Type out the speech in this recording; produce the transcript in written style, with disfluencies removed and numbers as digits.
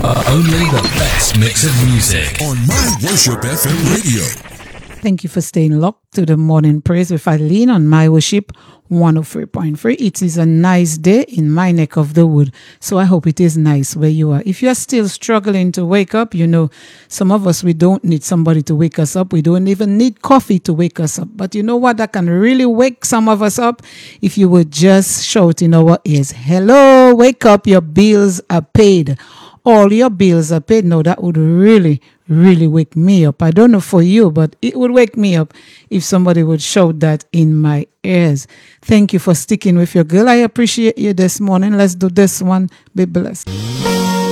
Only the best mix of music on My Worship FM radio. Thank you for staying locked to the morning praise with Eileen on My Worship 103.3. It is a nice day in my neck of the wood, so I hope it is nice where you are. If you're still struggling to wake up, you know, some of us, we don't need somebody to wake us up. We don't even need coffee to wake us up. But you know what? That can really wake some of us up if you would just shout in our ears, hello, wake up, your bills are paid. All your bills are paid. No, that would really wake me up. I don't know for you, but it would wake me up if somebody would shout that in my ears. Thank you for sticking with your girl. I appreciate you this morning. Let's do this one. Be blessed.